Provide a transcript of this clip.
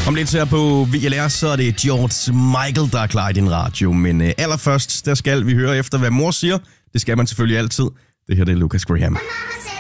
Om lidt her på VLR, så er det George Michael, der er klar i din radio. Men allerførst, der skal vi høre efter, hvad mor siger. Det skal man selvfølgelig altid. Det her det er Lucas Graham.